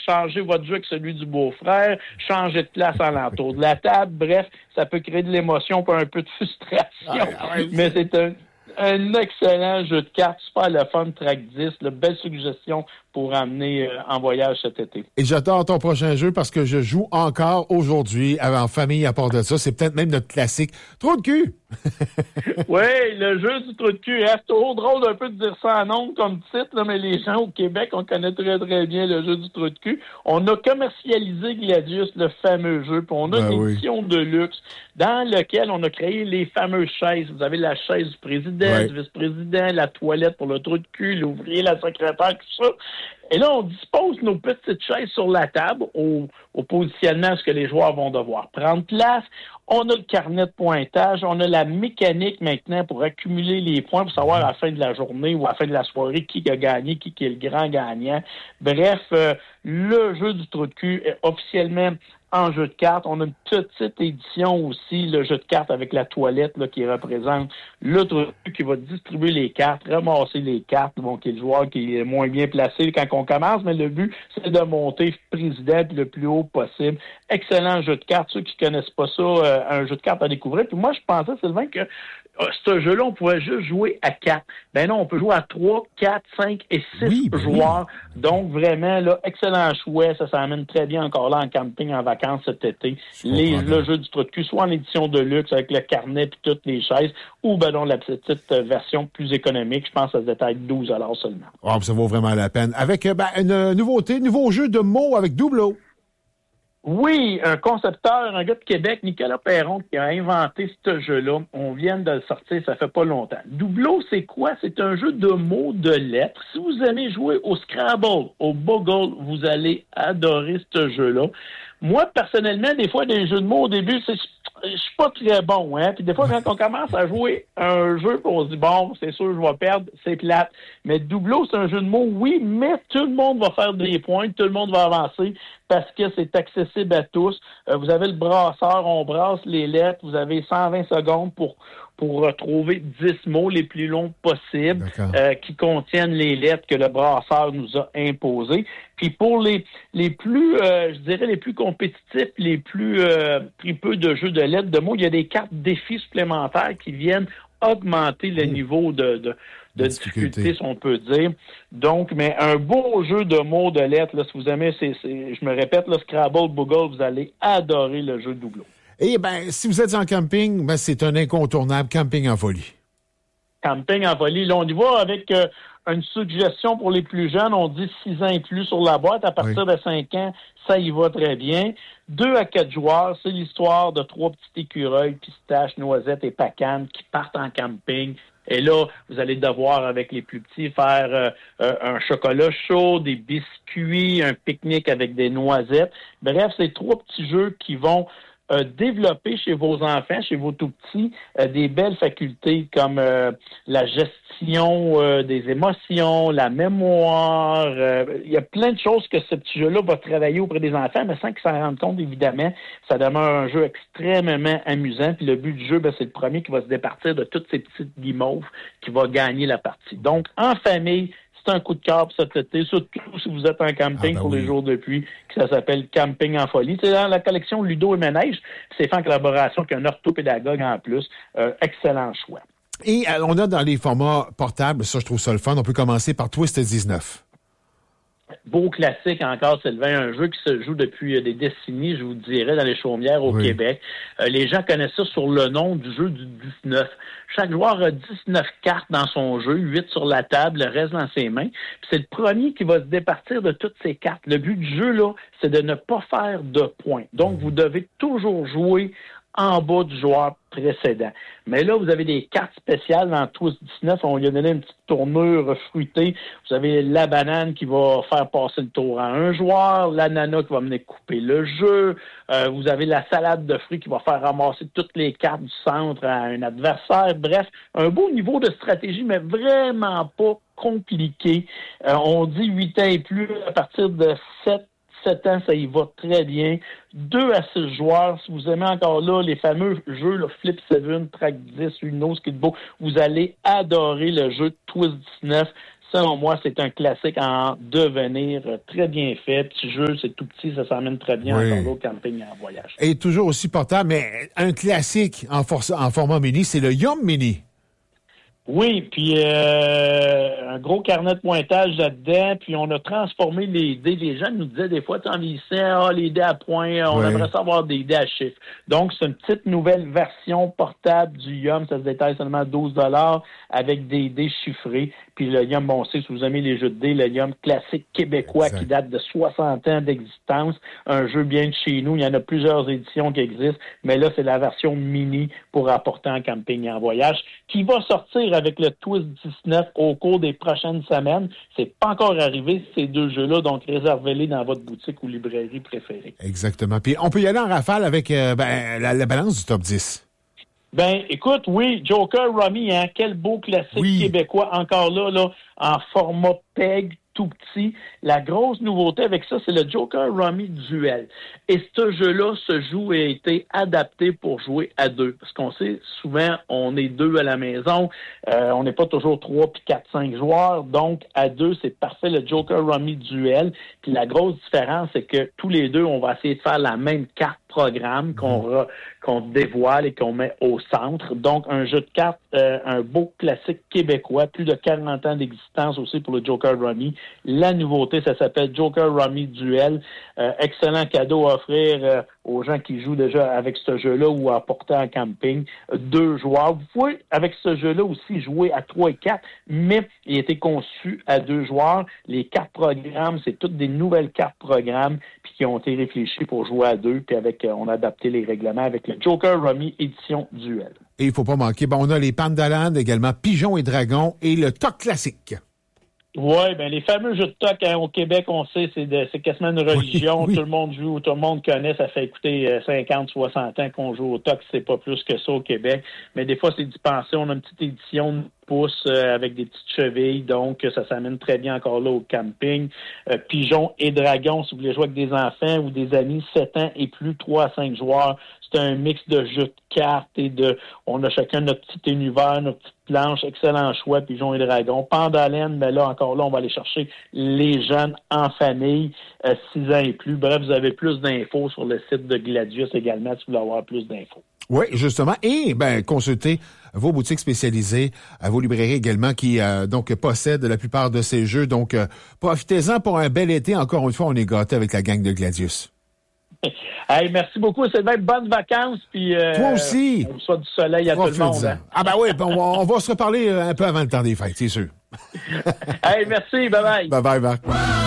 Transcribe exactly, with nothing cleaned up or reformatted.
changer votre jeu avec celui du beau-frère, changer de place à l'entour de la table. Bref, ça peut créer de l'émotion et un peu de frustration. Ah, ouais, mais c'est un, un excellent jeu de cartes, super le fun, track dix, là, belle suggestion pour emmener euh, en voyage cet été. Et j'adore ton prochain jeu parce que je joue encore aujourd'hui en famille à part de ça. C'est peut-être même notre classique. Trou de cul! Oui, le jeu du trou de cul. Hein? C'est trop drôle d'un peu de dire ça en ondes comme titre, là, mais les gens au Québec, on connaît très très bien le jeu du trou de cul. On a commercialisé Gladius, le fameux jeu, puis on a ben une oui. édition de luxe dans laquelle on a créé les fameuses chaises. Vous avez la chaise du président, ouais. du vice-président, la toilette pour le trou de cul, l'ouvrier, la secrétaire, tout ça. Et là, on dispose nos petites chaises sur la table au, au positionnement à ce que les joueurs vont devoir prendre place. On a le carnet de pointage. On a la mécanique maintenant pour accumuler les points pour savoir à la fin de la journée ou à la fin de la soirée qui a gagné, qui est le grand gagnant. Bref, euh, le jeu du trou de cul est officiellement en jeu de cartes. On a une petite édition aussi, le jeu de cartes avec la toilette là, qui représente le trou de cul qui va distribuer les cartes, ramasser les cartes, bon, qui est le joueur qui est moins bien placé quand on commence, mais le but, c'est de monter président le plus haut possible. Excellent jeu de cartes. Ceux qui connaissent pas ça, euh, un jeu de cartes à découvrir. Puis moi, je pensais, Sylvain, que euh, ce jeu-là, on pouvait juste jouer à quatre. Ben non, on peut jouer à trois, quatre, cinq et six oui, ben joueurs. Oui. Donc, vraiment, là, excellent choix. Ça s'amène très bien encore là en camping, en vacances cet été. Les, le jeu du trou de cul, soit en édition de luxe avec le carnet puis toutes les chaises, ou ben non, la petite version plus économique. Je pense que ça se détaille douze dollars seulement. Oh, ça vaut vraiment la peine. Avec ben, une nouveauté, nouveau jeu de mots avec Doubleau. Oui, un concepteur, un gars de Québec, Nicolas Perron, qui a inventé ce jeu-là. On vient de le sortir, ça fait pas longtemps. Doubleau, c'est quoi? C'est un jeu de mots, de lettres. Si vous aimez jouer au Scrabble, au Boggle, vous allez adorer ce jeu-là. Moi, personnellement, des fois, des jeux de mots, au début, c'est, je suis pas très bon, hein. Puis des fois, quand on commence à jouer un jeu, on se dit, bon, c'est sûr, je vais perdre, c'est plate. Mais Doubleau, c'est un jeu de mots, oui, mais tout le monde va faire des points, tout le monde va avancer parce que c'est accessible à tous. Euh, vous avez le brasseur, on brasse les lettres, vous avez cent vingt secondes pour pour euh, trouver dix mots les plus longs possibles euh, qui contiennent les lettres que le brasseur nous a imposées. Puis pour les les plus, euh, je dirais, les plus compétitifs, les plus euh, tripeux de jeux de lettres, de mots, il y a des cartes défis supplémentaires qui viennent augmenter le mmh. niveau de, de, de difficulté. difficulté, si on peut dire. Donc, mais un beau jeu de mots, de lettres, là, si vous aimez, c'est, c'est, je me répète, le Scrabble, Boggle, vous allez adorer le jeu de Doubleau. Eh bien, si vous êtes en camping, ben, c'est un incontournable camping en folie. Camping en folie. Là, on y va avec euh, une suggestion pour les plus jeunes. On dit six ans et plus sur la boîte. À partir oui. de cinq ans, ça y va très bien. Deux à quatre joueurs, c'est l'histoire de trois petits écureuils, pistaches, noisettes et pacanes qui partent en camping. Et là, vous allez devoir, avec les plus petits, faire euh, euh, un chocolat chaud, des biscuits, un pique-nique avec des noisettes. Bref, c'est trois petits jeux qui vont Euh, développer chez vos enfants, chez vos tout-petits, euh, des belles facultés comme euh, la gestion euh, des émotions, la mémoire. Euh, il y a plein de choses que ce petit jeu-là va travailler auprès des enfants, mais sans qu'ils s'en rendent compte, évidemment. Ça demeure un jeu extrêmement amusant. Puis le but du jeu, ben, c'est le premier qui va se départir de toutes ces petites guimauves qui va gagner la partie. Donc, en famille, c'est un coup de cœur pour cet été, surtout si vous êtes en camping ah ben pour oui. les jours de pluie, que ça s'appelle Camping en folie. C'est dans la collection Ludo et Manège. C'est fait en collaboration avec un orthopédagogue en plus. Euh, excellent choix. Et euh, on a dans les formats portables, ça je trouve ça le fun, on peut commencer par Twist dix-neuf. Beau classique encore, Sylvain, un jeu qui se joue depuis des décennies, je vous dirais, dans les chaumières au oui. Québec. Euh, les gens connaissent ça sur le nom du jeu du dix-neuf. Chaque joueur a dix-neuf cartes dans son jeu, huit sur la table, le reste dans ses mains. Puis c'est le premier qui va se départir de toutes ces cartes. Le but du jeu, là, c'est de ne pas faire de points. Donc, vous devez toujours jouer en bas du joueur précédent. Mais là, vous avez des cartes spéciales dans Twist dix-neuf. On lui a donné une petite tournure fruitée. Vous avez la banane qui va faire passer le tour à un joueur, l'ananas qui va venir couper le jeu. Euh, vous avez la salade de fruits qui va faire ramasser toutes les cartes du centre à un adversaire. Bref, un beau niveau de stratégie, mais vraiment pas compliqué. Euh, on dit huit ans et plus, à partir de sept sept ans, ça y va très bien. deux à six joueurs. Si vous aimez encore là les fameux jeux, là, Flip sept, Track dix, Uno, Skidbo, vous allez adorer le jeu Twist dix-neuf. selon moi, c'est un classique en devenir, très bien fait. Petit jeu, c'est tout petit, ça s'emmène très bien oui. en solo camping et en voyage. Et toujours aussi portable, mais un classique en, force, en format mini, c'est le Yum Mini. Oui, puis euh, un gros carnet de pointage là-dedans, puis on a transformé les dés. Les gens nous disaient des fois, tu en vieillissant, ah, les dés à points, on oui. aimerait savoir des dés à chiffres. Donc, c'est une petite nouvelle version portable du Yum, ça se détaille seulement douze dollars avec des dés chiffrés. Puis le Yum, bon, on sait, si vous aimez les jeux de dés, le Yum classique québécois exact. Qui date de soixante ans d'existence, un jeu bien de chez nous. Il y en a plusieurs éditions qui existent, mais là, c'est la version mini pour apporter en camping et en voyage, qui va sortir avec le Twist dix-neuf au cours des prochaines semaines. C'est pas encore arrivé, ces deux jeux-là, donc réservez-les dans votre boutique ou librairie préférée. Exactement. Puis on peut y aller en rafale avec euh, ben, la, la balance du top dix. Ben, écoute, oui, Joker Rummy, hein, quel beau classique oui. québécois, encore là, là, en format P E G, tout petit. La grosse nouveauté avec ça, c'est le Joker Rummy Duel. Et ce jeu-là, ce joue a été adapté pour jouer à deux. Parce qu'on sait, souvent, on est deux à la maison, euh, on n'est pas toujours trois, puis quatre, cinq joueurs. Donc, à deux, c'est parfait, le Joker Rummy Duel. Puis la grosse différence, c'est que tous les deux, on va essayer de faire la même carte programme qu'on, re, qu'on dévoile et qu'on met au centre. Donc, un jeu de cartes, euh, un beau classique québécois, plus de quarante ans d'existence aussi pour le Joker Rummy. La nouveauté, ça s'appelle Joker Rummy Duel. Euh, excellent cadeau à offrir euh, aux gens qui jouent déjà avec ce jeu-là ou à porter en camping. Deux joueurs. Vous pouvez, avec ce jeu-là aussi, jouer à trois et quatre, mais il a été conçu à deux joueurs. Les cartes programmes, c'est toutes des nouvelles cartes programmes puis qui ont été réfléchies pour jouer à deux, puis avec euh, on a adapté les règlements avec le Joker Rummy édition Duel. Et il faut pas manquer, bon, on a les Pandaland également, Pigeons et Dragons et le T O C classique. Oui, ben les fameux jeux de T O C hein, au Québec, on sait, c'est, de, c'est quasiment une religion. Oui, oui. Tout le monde joue, tout le monde connaît. Ça fait écouter euh, cinquante, soixante ans qu'on joue au T O C. C'est pas plus que ça au Québec. Mais des fois, c'est dispensé. On a une petite édition de pouce euh, avec des petites chevilles. Donc, ça s'amène très bien encore là au camping. Euh, Pigeons et Dragons, si vous voulez jouer avec des enfants ou des amis, sept ans et plus, trois à cinq joueurs. C'est un mix de jeux de cartes et de... On a chacun notre petit univers, notre petite planche. Excellent choix, Pigeons et Dragons. Pandalène, mais là, encore là, on va aller chercher les jeunes en famille, euh, six ans et plus. Bref, vous avez plus d'infos sur le site de Gladius également, si vous voulez avoir plus d'infos. Oui, justement. Et, ben, consultez vos boutiques spécialisées, à vos librairies également qui, euh, donc, possèdent la plupart de ces jeux. Donc, euh, profitez-en pour un bel été. Encore une fois, on est gâtés avec la gang de Gladius. Hey, merci beaucoup, Sylvain. Bonnes vacances. Puis, euh, toi aussi. On soit du soleil à tout le monde. Hein. Ah ben oui, on va, on va se reparler un peu avant le temps des fêtes, c'est sûr. Hey, merci. Bye-bye. Bye-bye, Marc.